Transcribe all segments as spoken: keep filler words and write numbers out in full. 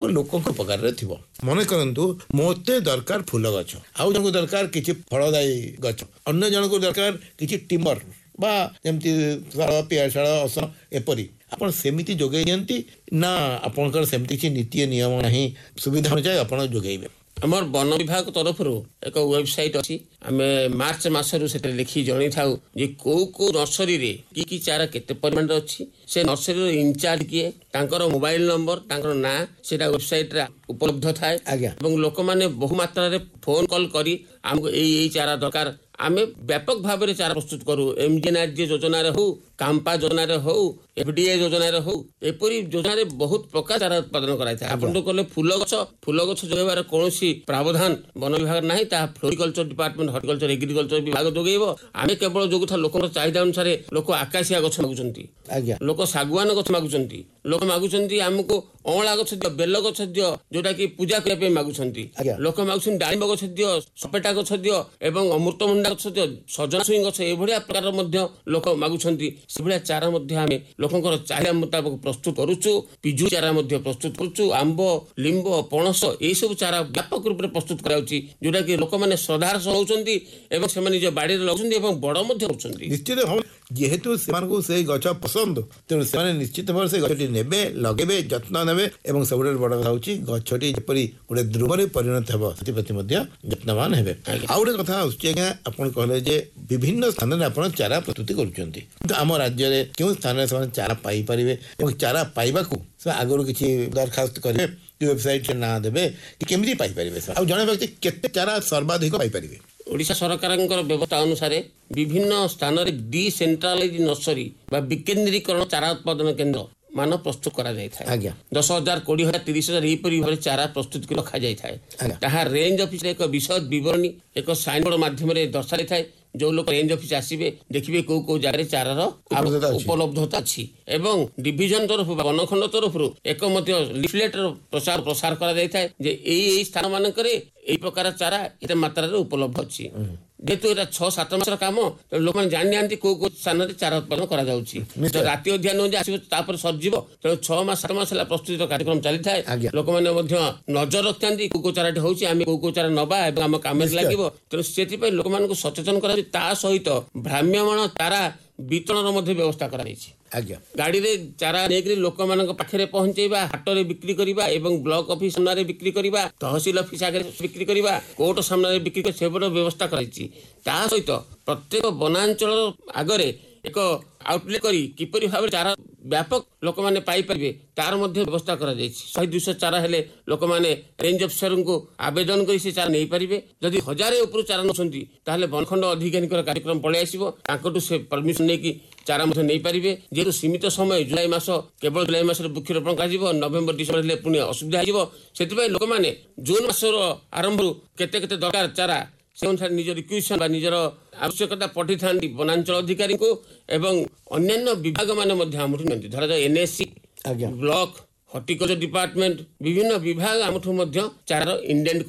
लोक उपकार थी मन करतु मते दरकार फूल गछ आउ जन को दरकार किछि फलदायी गछ अन्य जन को दरकार किछि टिम्बर बा जेमती शाल पियाशाल असन एपरी आपण सेमिति जोगै दियंती ना आपनकर सेमिति किछि नीति नियम नाही सुविधा अनुसार आपण जोगैबे आमर वन विभाग तरफ एक वेबसाइट अच्छी आम मार्च मसरू से लिखी जन था जे को को नर्सरी रे की की चारा केते परिमाण अच्छी से नर्सरी इंचार्ज किए तांकर मोबाइल नंबर तांकर ना सेटा वेबसाइट रे उपलब्ध थाए एवं लोक माने बहु मात्रा रे फोन कॉल करी हमको एई एई चारा दरकार आमे व्यापक भाव में चारा प्रस्तुत करूँ एमजीएनआरजी योजना हो कांपा योजना हो एफडीए योजना हो एपरी योजना बहुत प्रकार चारा उत्पादन कराई आपन तो कहले फूल गछ फूल गछ जोगाइबार कोनोसी प्रावधान वन विभाग नाही ता फ्लोरिकल्चर डिपार्टमेंट हॉर्टिकल्चर एग्रीकल्चर विभाग जोगैबो आमे केवल जोगुथा लोकर चाहिदा अनुसार लोक आकाशिया गछ मागुचंती लोक सागवान गछ मागुचंती लोक मागुचंती हमको अँला गछ दियो बेल गछ दियो जोटा कि पूजा करबा पे मागुचंती लोक मागुचंती डाळिंब गछ दियो सपेटा गछ दियो एवं अमृतभंडा गछ दियो सजना छुई गछ ए भलिया प्रकार मध्य लोक मागुचंती से भलिया चारा मध्य आमे लोकंकर चाहिदा मुताबिक प्रस्तुत करूछु पिजु चारा मध्य प्रस्तुत करूछु आंबो लिंब पणस ए सब चारा व्यापक रूप में प्रस्तुत कराउची जोटा कि लोक माने श्रद्धार सह होउचंती एवं से माने जो बाड़ी रे लगुचंती एवं बड़ मध्य होउचंती निश्चित हम जेहेतु सेमानकु से गछ पसंद तेणु से निश्चित भाव से गछटी नेबे लगेबे जत्न नेबे एवं सबुठ बड़ कथा होची गछटी जेपरी गोटे ध्रुवरे परिणत हेबो सेति प्रति मध्य जत्नवान हेबे आ गोटे कथा आउची आज्ञा आपण कहले जे विभिन्न स्थान रे आपण चारा प्रस्तुति करूचंती तो हम राज्य रे केउ स्थान रे से चारा पाई परिबे एवं चारा पाइबाकू से आगरो किछि दरखास्त करिवे वेबसाइट से ना देबे कि केमिति पाई परिबे आ जने व्यक्ति केते चारा सर्वाधिक पाई परिबे ओडिशा सरकार व्यवस्था अनुसार विभिन्न स्थान रे डिसेंट्रलाइज नर्सरी बा विकेंद्रीकरण चारा उत्पादन केंद्र मान प्रस्तुत करा जाय थाए दस हजार कोड़ी हजार तीस हजार यहीपरी भाव चारा प्रस्तुत कर रखा जाय थाए ताहा रेंज ऑफिस रे एक विशद विवरणी एक साइन बोर्ड माध्यम रे दर्शाई थाए जो लोग रेंज ऑफिस आसीबे देखिबे को को जगह चारार उपलब्धता अछि एवं डिविजन तरफ वनखंड तरफ एक मध्य लिफलेट प्रचार प्रसार करा जाय थाए जे एई एई स्थान मानकरे एई प्रकार चारा एते मात्रा रे उपलब्ध अछि जेतु एटा छह सात मासर काम तो लोक माने जानि जानती को को स्थान रे चारा उत्पादन करा जाउछि तो राति अध्ययन जे आसीबो तापर सरजिबो तो छह मास सात मास ला प्रस्तुति कार्यक्रम चली थाए लोक माने मध्य नजर रखतांती को को चाराटी होउछि आमे को को चारा नबा एवं हम काम में लागिबो तो सेति पय लोक मानको सचेतन करा ता सहित भ्राम्यमाण चारा वितरण मध्य व्यवस्था करा जायछि आज्ञा गाड़ी रे चारा नेकरी लोक मानक पाखरे पहुंचेबा हाट रे बिक्री करिबा एवं ब्लॉक ऑफिस सामने रे बिक्री करिबा तहसील ऑफिस आगे बिक्री करिबा कोर्ट सामने रे बिक्री सेबर व्यवस्था कराइछि ता सहित प्रत्येक वनांचल आगरे एक आउटलेट करी किपरि भाबे चारा व्यापक लोक माने पाई परिबे तार मध्य व्यवस्था करा जायछि सौ दो सौ चारा हेले लोक माने रेंज अफसर को आवेदन करी से चारा नै परिबे जदि हजारे ऊपर चारा नछंती ताले वनखंड अधिकारी कार्यक्रम पळे आसीबो ताकटू से परमिशन नै कि चारा मध्य नै परिबे जेतु सीमित समय जुलाई मास केवल जुलाई मास रे वृक्षरोपण काजिबो नवेम्बर डिसेंबर हेले पुनी असुविधा आजिबो सेति पय लोक माने जून मासर आरंभ केते केते दरकार चारा से अनुसार निज रिक्वेशन निजर आवश्यकता पठी था वनांचल अधिकारी को एवं अन्य विभाग मान धरा जाए एनएससी ब्लॉक हॉर्टिकल्चर डिपार्टमेंट विभिन्न विभाग आमठू चार इंडेंट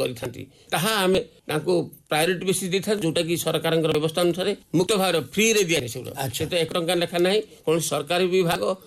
करें प्रायोरिटी बेसिस देता जोटा कि सरकार व्यवस्था अनुसार मुक्त भाव फ्री रे दिया से एक टंका लेखा ना कौन सरकारी विभाग